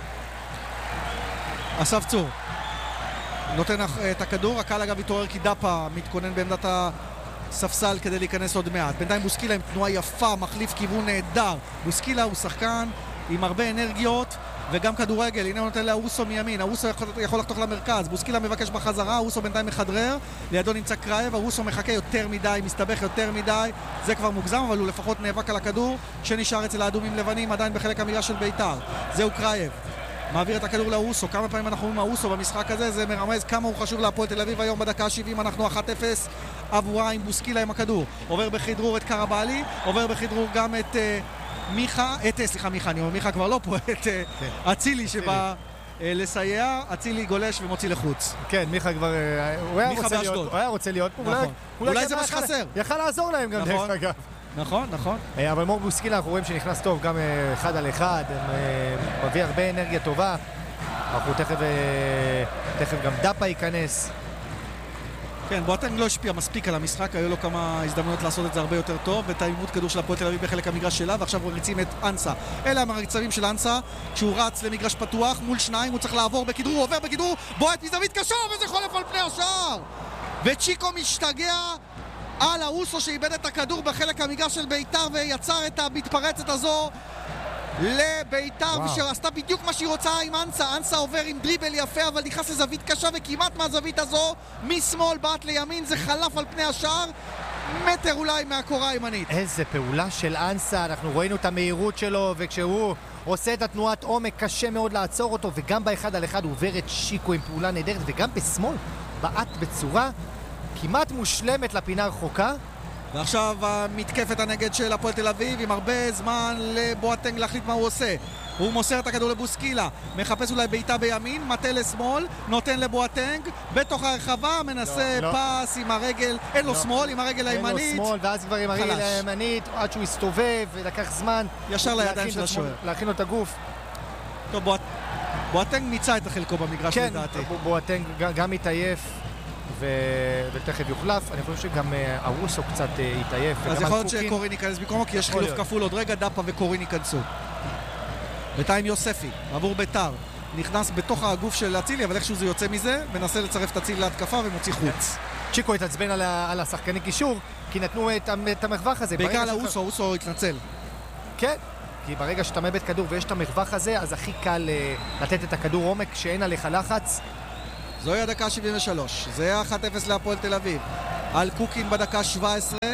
אסף צור נותן את הכדור, הקהל אגב התעורר כי דאפה מתכונן בעמדת הספסל כדי להיכנס עוד מעט. בינתיים בוסקילה עם תנועה יפה, מחליף כיוון נהדר. בוסקילה הוא שחקן עם הרבה אנרגיות וגם כדורגל, הנה הוא נותן לארוסו מימין, ארוסו יכול, יכול לחתוך למרכז, בוסקילה מבקש בחזרה, ארוסו בינתיים מחדרר, לידו נמצא קרייב, ארוסו מחכה יותר מדי, מסתבך יותר מדי, זה כבר מוגזם, אבל הוא לפחות נאבק על הכדור, שנשאר אצל האדומים לבנים, עדיין בחלק המגרש של בית"ר. זהו קרייב, מעביר את הכדור לארוסו, כמה פעמים אנחנו רואים ארוסו במשחק הזה, זה מרמז כמה הוא חשוב להפועל תל אביב היום בדקה ה-שבעים, אנחנו אחת אפס עבורה עם בוסקילה עם הכדור, עובר בחדרור את קרבלי, עובר בחדרור גם את... מיכה, את, סליחה מיכה, אני אומר מיכה כבר לא פה, את אצילי שבא לסייע, אצילי גולש ומוציא לחוץ. כן, מיכה כבר, הוא היה רוצה להיות פה, אולי זה מה שחסר. יכל לעזור להם גם דרך אגב. נכון, נכון. אבל מור בוסקילה אנחנו רואים שנכנס טוב גם אחד על אחד, מביא הרבה אנרגיה טובה, אנחנו תכף גם דאפה ייכנס. כן, בואטנג לא השפיע מספיק על המשחק, היו לו כמה הזדמנויות לעשות את זה הרבה יותר טוב, ואת העימות כדור של הפועל תל אביב בחלק המגרש שלה, ועכשיו הוא מריצים את אנסה. אלה המרצבים של אנסה, כשהוא רץ למגרש פתוח מול שניים, הוא צריך לעבור בכדרור, הוא עובר בכדרור, בועט מזווית קשה, וזה חולף על פני השער! וצ'יקו משתגע על ארוסו שאיבד את הכדור בחלק המגרש של בית"ר ויצר את המתפרצת הזו לבית"ר, ושעשתה בדיוק מה שהיא רוצה עם אנסה. אנסה עובר עם דריבל יפה, אבל נכנס לזווית קשה, וכמעט מהזווית הזו משמאל באת לימין, זה חלף על פני השער, מטר אולי מהקורה הימנית. איזה פעולה של אנסה, אנחנו ראינו את המהירות שלו, וכשהוא עושה את התנועת עומק קשה מאוד לעצור אותו, וגם באחד על אחד הוא עובר את שיקו עם פעולה נהדרת, וגם בשמאל באת בצורה כמעט מושלמת לפינה רחוקה. ועכשיו המתקפת הנגד של הפועל תל אביב עם הרבה זמן לבואטנג להחליט מה הוא עושה. הוא מוסר את הכדור לבוסקילה, מחפש אולי בעיטה בימין, מטה לשמאל, נותן לבואטנג בתוך הרחבה, מנסה לא, פס לא. עם הרגל, אין לו לא. שמאל, עם הרגל הימנית. אין לו שמאל, ואז כבר עם הרגל הימנית עד שהוא הסתובב ולקח זמן ישר לידיים של השוער, להכין לו את הגוף. טוב, בואט... בואטנג מיצה את החלקו במגרש כן, לדעתי. כן, בואטנג גם מתעייף ו... ותכף יוחלף. אני חושב שגם ארוסו קצת יתעייף. אז יכול להיות שקורין ייכנס במקומו, כי יש חילוף כפול עוד רגע, דאפה וקורין ייכנסו. בינתיים יוספי, עבור בית"ר, נכנס בתוך הגוף של אצילי, אבל איכשהו זה יוצא מזה, מנסה לצרף את אצילי להתקפה ומוציא חוץ. צ'יקו התעצבן על, ה... על השחקני קישור, כי נתנו את, את המרווח הזה. בעיקר לאוסו, אוסו התנצל. כן, כי ברגע שאתה מאבד כדור ויש את המרווח הזה, אז הכי קל לתת את הכדור עומק שאין עליך לחץ. זוהי הדקה שבעים ושלוש, זה היה אחת אפס להפועל תל אביב. על קוקין בדקה שבע עשרה,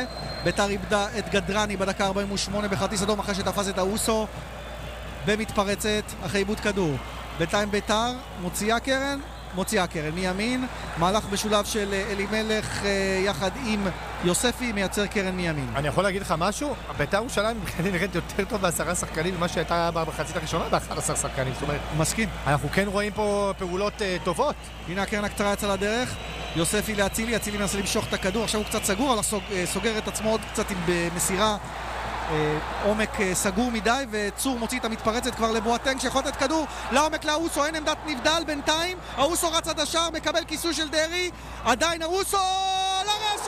ביתר איבדה את גדרני בדקה ארבעים ושמונה בכרטיס אדום אחרי שתפס את האוסו במתפרצת אחרי איבוד כדור. בינתיים ביתר מוציאה קרן, מוציאה קרן מימין, מהלך בשולב של אלימלך יחד עם יוספי, מייצר קרן מימין. אני יכול להגיד לך משהו? ביתר ירושלים נראית יותר טוב בעשרה שחקנים ממה שהייתה בחצית הראשונה באחד עשר שחקנים. זאת אומרת, מסכים. אנחנו כן רואים פה פעולות uh, טובות. הנה הקרן הקצרה יצאה לדרך, יוספי להצילי, אצילי מנסה למשוך את הכדור, עכשיו הוא קצת סגור, אבל סוג, סוגר את עצמו עוד קצת עם מסירה עומק סגור מדי, וצור מוציא את המתפרצת כבר לבואטנג שיכול לתת כדור לעומק לאוסו, אין עמדת נבדל בינתיים, האוסו רץ עד השער, מקבל כיסוי של דרי, עדיין האוסו לרשת!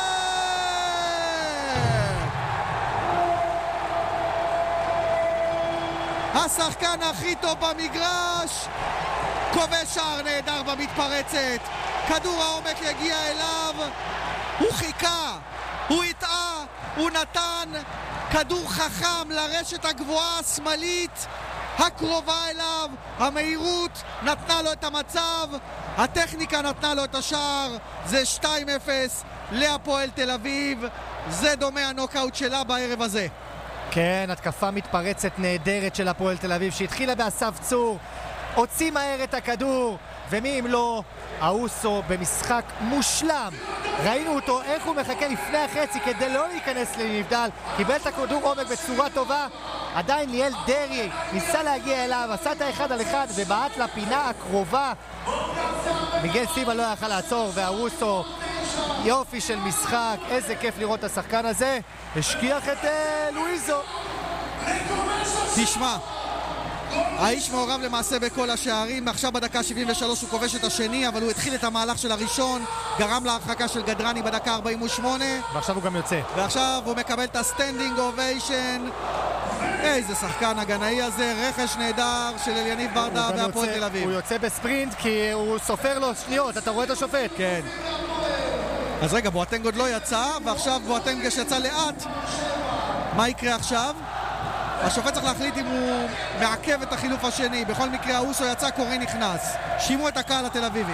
השחקן הכי טוב במגרש, כובש שער נהדר במתפרצת, כדור העומק יגיע אליו, הוא חיכה, הוא הטעה, הוא נתן כדור חכם לרשת הגבוהה השמאלית הקרובה אליו, המהירות נתנה לו את המצב, הטכניקה נתנה לו את השער, זה שתיים אפס להפועל תל אביב, זה דומה הנוקאוט שלה בערב הזה. כן, התקפה מתפרצת נהדרת של הפועל תל אביב שהתחילה באסף צור, הוציא מהר את הכדור, ומי אם לא, האוסו במשחק מושלם. ראינו אותו איך הוא מחכה לפני החצי כדי לא להיכנס לנבדל, קיבל את הכדור עומק בצורה טובה, עדיין ליאל דרי ניסה להגיע אליו, עשה את האחד על אחד ובעט לפינה הקרובה, מיגל סיבה לא יכל לעצור, והאוסו יופי של משחק, איזה כיף לראות את השחקן הזה, השכיח את uh, לואיזו. תשמע, האיש מעורב למעשה בכל השערים, עכשיו בדקה שבעים ושלוש הוא כובש את השני, אבל הוא התחיל את המהלך של הראשון, גרם להרחקה של גדרני בדקה ארבעים ושמונה, ועכשיו הוא גם יוצא, ועכשיו הוא מקבל את הסטנדינג אוביישן. איזה שחקן הגנאי הזה, רכש נהדר של אליניב ברדה והפועל תל אביב. הוא יוצא בספרינט כי הוא סופר לו שניות, אתה רואה את השופט? כן. אז רגע, בואטנג עוד לא יצא, ועכשיו בואטנג שיצא לאט, מה יקרה עכשיו? השופט צריך להחליט אם הוא מעכב את החילוף השני. בכל מקרה האוסו יצא, קורי נכנס. שימו את הקהל התל אביבי.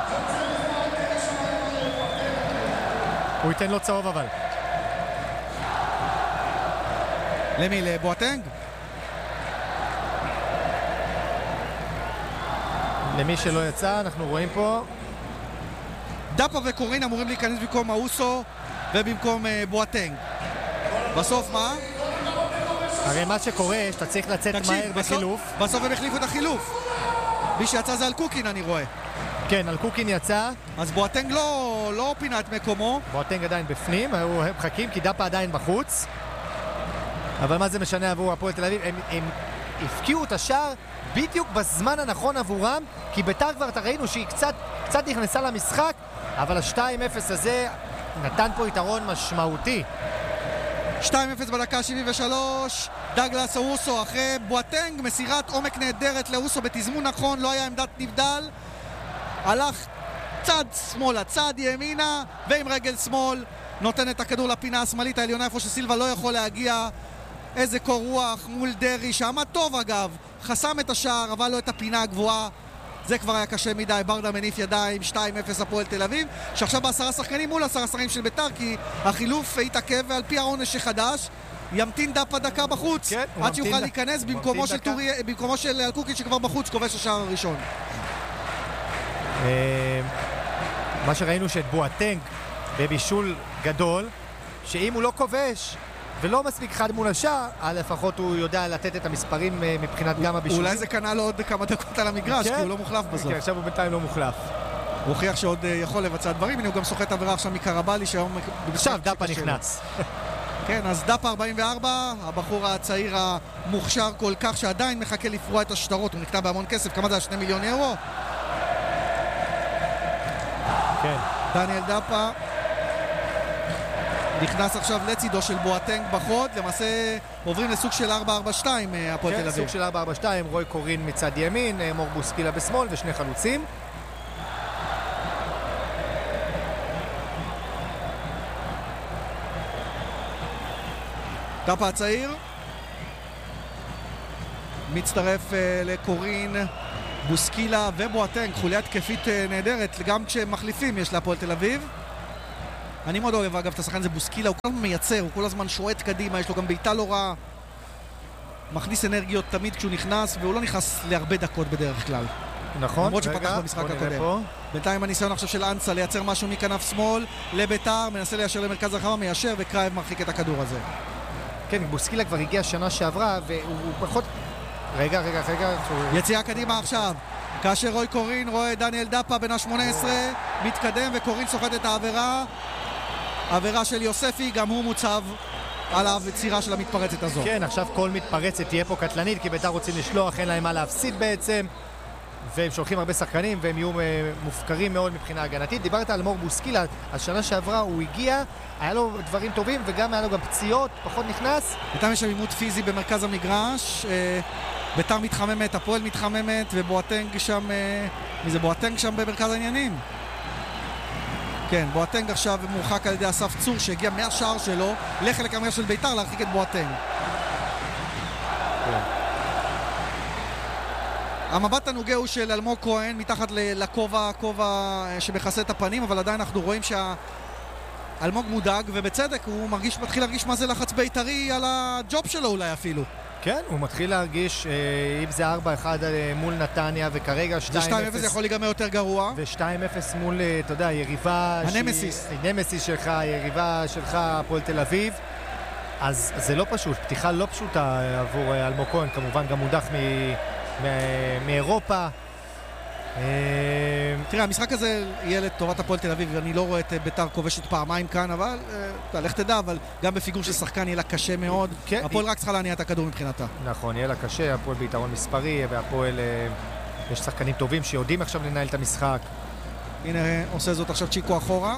הוא ייתן לו צהוב אבל. למי? לבואטנג? למי שלא יצא, אנחנו רואים פה דאפה וקורין אמורים להיכנס במקום האוסו ובמקום uh, בואטנג. בסוף מה? הרי מה שקורה, שאתה צריך לצאת תקשיב, מהר בסוף, בחילוף. בסוף הם החליפו את החילוף. מי שיצא זה על קוקין, אני רואה. כן, על קוקין יצא. אז בואטנג לא, לא פינה את מקומו. בואטנג עדיין בפנים, הם מחכים כי דאפה עדיין בחוץ. אבל מה זה משנה עבור הפועל תל אביב? הם, הם הפקיעו את השער בדיוק בזמן הנכון עבורם, כי ביתר כבר ראינו שהיא קצת, קצת נכנסה למשחק, אבל ה-שתיים אפס הזה נתן פה יתרון משמעותי. שתיים אפס בדקה שבעים ושלוש, דגלס אוסו אחרי בואטנג, מסירת עומק נהדרת לאוסו בתזמון נכון, לא היה עמדת נבדל, הלך צד שמאלה, צד ימינה, ועם רגל שמאל נותן את הכדור לפינה השמאלית העליונה איפה שסילבה לא יכול להגיע. איזה קור רוח מול דרי שעמד טוב אגב, חסם את השער אבל לא את הפינה הגבוהה, זה כבר היה קשה מדי. ברדה מניף ידיים, שתיים אפס הפועל תל אביב, שעכשיו בעשרה שחקנים מול עשרה שחקנים של ביתר, כי החילוף התעכב ועל פי העונש החדש ימתין דאפה דקה בחוץ, כן, עד שיוכל ד... להיכנס במקומו של, טורי, במקומו של אלקוקי שכבר בחוץ כובש השער הראשון. מה שראינו שאת בואטנג בבישול גדול, שאם הוא לא כובש ולא מספיק חד מול השער, לפחות הוא יודע לתת את המספרים מבחינת גם הבישולים. אולי זה קנה לו עוד כמה דקות על המגרש, כי הוא לא מוחלף בסוף. עכשיו הוא בינתיים לא מוחלף. הוא הוכיח שעוד יכול לבצע דברים, הנה הוא גם סוחט עבירה עכשיו מקרבלי, שהיום... עכשיו דאפה נכנס. כן, אז דאפה ארבעים וארבע, הבחור הצעיר המוכשר כל כך, שעדיין מחכה לפרוע את השטרות, הוא נקטע בהמון כסף, כמה זה? שני מיליון אירו? כן. דניאל דאפה נכנס עכשיו לצידו של בואטנג בחוד, למעשה עוברים לסוג של ארבע ארבע שתיים הפועל תל אביב. כן, סוג של ארבע ארבע שתיים, רוי קורין מצד ימין, מור בוסקילה בשמאל ושני חלוצים. דאפה הצעיר מצטרף uh, לקורין, בוסקילה ובואטנג, חוליה התקפית uh, נהדרת, גם כשהם מחליפים יש להפועל תל אביב. אני מאוד אוהב, אגב, את השחקן זה בוסקילה, הוא כל הזמן מייצר, הוא כל הזמן שועט קדימה, יש לו גם בעיטה לא רע, מכניס אנרגיות תמיד כשהוא נכנס, והוא לא נכנס להרבה דקות בדרך כלל. נכון, למרות שפתח במשחק הקודם. בינתיים הניסיון עכשיו של אנסה לייצר משהו מכנף שמאל לביתר, מנסה ליישר למרכז הרחבה, מיישר, וקרייב מרחיק את הכדור הזה. כן, בוסקילה כבר הגיע שנה שעברה, והוא פחות... רגע, רגע, רגע. יציאה קדימה עכשיו, כאשר רוי קורין רואה דניאל דאפה בן ה-שמונה עשרה, מתקדם וקורין סוחט את העבירה. העבירה של יוספי, גם הוא מוצב על הצירה של המתפרצת הזו. כן, עכשיו כל מתפרצת תהיה פה קטלנית, כי ביתר רוצים לשלוח, אין להם מה להפסיד בעצם. והם שולחים הרבה שחקנים, והם יהיו מופקרים מאוד מבחינה הגנתית. דיברת על מור בוסקילה, השנה שעברה הוא הגיע, היה לו דברים טובים, וגם היה לו גם פציעות, פחות נכנס. ביתר יש עימות פיזי במרכז המגרש, ביתר מתחממת, הפועל מתחממת, ובואטנג שם, מי זה בואטנג שם במרכז העניינים? כן, בואטנג עכשיו מורחק על ידי אסף צור, שהגיע מהשער שלו לחלק המגרש של ביתר להרחיק את בואטנג. כן. המבט הנוגע הוא של אלמוג כהן מתחת לכובע, כובע שמכסה את הפנים, אבל עדיין אנחנו רואים שהאלמוג מודאג, ובצדק הוא מרגיש, מתחיל להרגיש מה זה לחץ בית"רי על הג'וב שלו אולי אפילו. כן, הוא מתחיל להרגיש, אם זה ארבע אחד מול נתניה, וכרגע שתיים אפס... זה שתיים אפס יכול להיגמר יותר גרוע. ו-שתיים אפס מול, אתה יודע, יריבה... הנמסיס. הנמסיס שלך, יריבה שלך, הפועל תל אביב. אז זה לא פשוט, פתיחה לא פשוטה עבור אלמוג כהן, כמובן גם מודח מ... מאירופה. תראה, המשחק הזה יהיה לטובת הפועל תל אביב, ואני לא רואה את ביתר כובשת פעמיים כאן, אבל לך תדע, אבל גם בפיגור של שחקן יהיה לה קשה מאוד. הפועל רק צריכה להניע את הכדור מבחינתה. נכון, יהיה לה קשה, הפועל ביתרון מספרי, והפועל יש שחקנים טובים שיודעים עכשיו לנהל את המשחק. הנה עושה זאת עכשיו צ'יקו אחורה.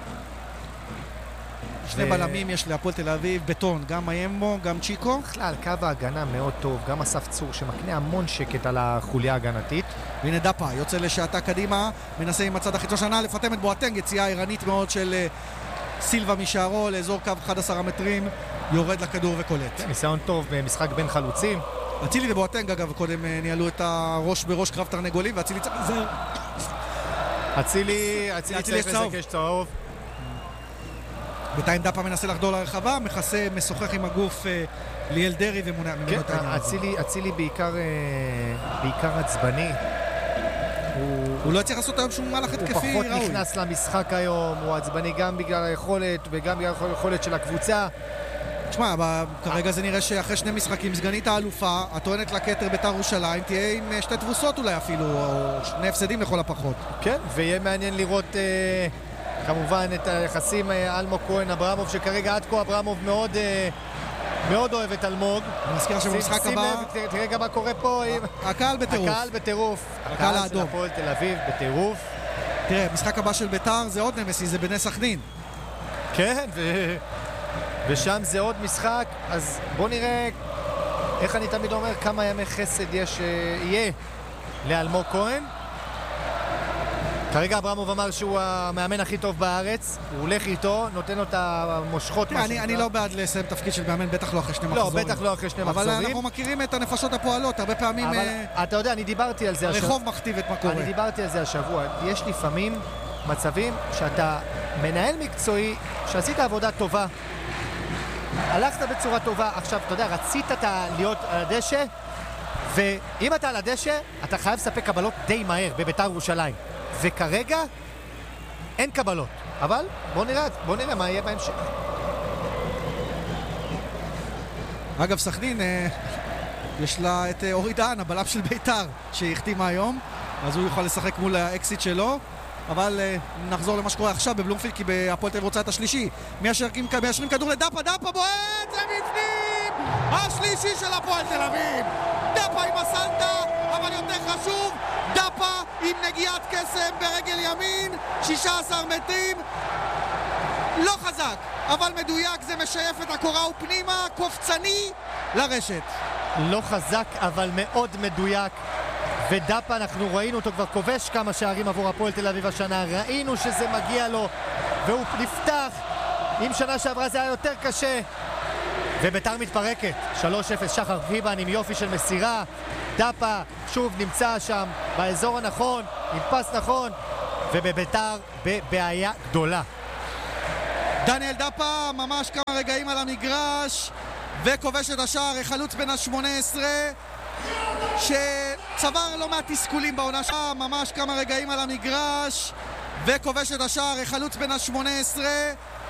שני בלמים יש להפועל תל אביב, בטון, גם מיימבו, גם צ'יקו. בכלל, קו ההגנה מאוד טוב, גם אסף צור שמקנה המון שקט על החוליה ההגנתית. והנה דאפה, יוצא לשעתה קדימה, מנסה עם הצד החיצון שנה לפתם את בואטנג, יציאה עירנית מאוד של סילבה משערו לאזור קו אחד עשר מטרים, יורד לכדור וקולט. ניסיון טוב במשחק בין חלוצים. אצילי ובואטנג אגב קודם ניהלו את הראש בראש קרב תרנגולים, ואצילי צריך לזהר. אצילי, אצילי צריך לזקש צהוב. בינתיים דאפה מנסה לחדור לרחבה, מכסה, משוחח עם הגוף אה, ליאל דרי ומונע ממנו את העניין. אצילי, אצילי בעיקר, אה, בעיקר עצבני. הוא, הוא לא צריך לעשות היום שום מהלך התקפי ראוי. הוא פחות נכנס למשחק היום, הוא עצבני גם בגלל היכולת וגם בגלל היכולת של הקבוצה. תשמע, כרגע זה נראה שאחרי שני משחקים, סגנית האלופה, הטוענת לכתר בית"ר ירושלים, תהיה עם שתי תבוסות אולי אפילו, או שני הפסדים לכל הפחות. כן, ויהיה מעניין לראות... אה, כמובן את היחסים אלמוג כהן אברמוב, שכרגע עד כה אברמוב מאוד מאוד אוהב את אלמוג. אני מזכיר שבמשחק הבא תראה גם מה קורה פה. הקהל בטירוף. הקהל בטירוף. הקהל האדום. של הפועל תל אביב בטירוף. תראה, משחק הבא של בית"ר זה עוד נמסי, זה בני סכנין. כן, ושם זה עוד משחק, אז בוא נראה איך אני תמיד אומר כמה ימי חסד יש, יהיה לאלמוג כהן. כרגע אברמוב אמר שהוא המאמן הכי טוב בארץ, הוא הולך איתו, נותן לו את המושכות. אני לא בעד לסיים תפקיד של מאמן, בטח לא אחרי שני מחזורים. לא, בטח לא אחרי שני מחזורים. אבל אנחנו מכירים את הנפשות הפועלות, הרבה פעמים... אבל אתה יודע, אני דיברתי על זה השבוע. הרחוב מכתיב את מה קורה. אני דיברתי על זה השבוע. יש לפעמים מצבים שאתה מנהל מקצועי, שעשית עבודה טובה, הלכת בצורה טובה, עכשיו, אתה יודע, רצית להיות על הדשא, ואם אתה על הדשא, אתה חייב לספק קבלות די מהר בבית"ר ירושלים. וכרגע אין קבלות, אבל בוא נראה, בוא נראה מה יהיה בהמשך. אגב, סכנין, יש לה את אורי דהן, הבלם של בית"ר, שהחתימה היום, אז הוא יוכל לשחק מול האקסיט שלו, אבל נחזור למה שקורה עכשיו בבלומפילד, כי בהפועל תל אביב רוצה את השלישי. מיישרים כדור לדאפה, דאפה בועט, זה בפנים! השלישי של הפועל תל אביב! דאפה עם הסלטה, אבל יותר חשוב, דאפה עם נגיעת קסם ברגל ימין, שישה עשר מטרים, לא חזק, אבל מדויק, זה משייף את הקורה ופנימה, קופצני לרשת. לא חזק, אבל מאוד מדויק. ודאפה, אנחנו ראינו אותו כבר כובש כמה שערים עבור הפועל תל אביב השנה, ראינו שזה מגיע לו, והוא נפתח. עם שנה שעברה זה היה יותר קשה. ובית"ר מתפרקת, שלוש אפס, שחר חיבן עם יופי של מסירה. דאפה שוב נמצא שם באזור הנכון, עם פס נכון, ובבית"ר בבעיה גדולה. דניאל דפה ממש כמה רגעים על המגרש וכובש את השער, חלוץ בן ה-שמונה עשרה שצבר לא מעט תסכולים בעונה שעה, ממש כמה רגעים על המגרש וכובש את השער, חלוץ בן ה-שמונה עשרה